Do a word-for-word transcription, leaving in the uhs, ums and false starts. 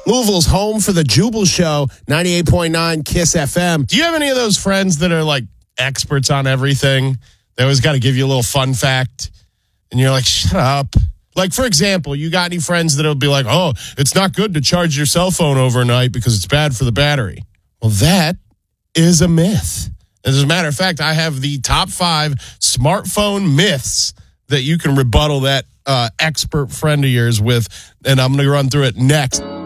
Louisville's home for the Jubal Show, ninety-eight point nine KISS F M. Do you have any of those friends that are like experts on everything? They always got to give you a little fun fact. And you're like, shut up. Like, for example, you got any friends that'll be like, oh, it's not good to charge your cell phone overnight because it's bad for the battery. Well, that is a myth. As a matter of fact, I have the top five smartphone myths that you can rebuttal that uh, expert friend of yours with, and I'm going to run through it next.